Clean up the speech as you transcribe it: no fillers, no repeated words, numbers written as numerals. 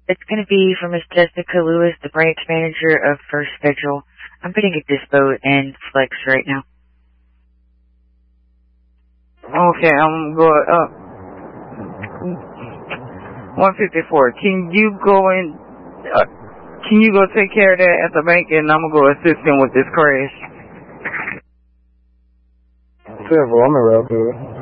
It's going to be for Miss Jessica Lewis, the branch manager of First Federal. I'm bidding at this boat and Flex right now. Okay, I'm going up. 154. Can you go take care of that at the bank, and I'm gonna go assist him with this crash? Several, I'm in route to it.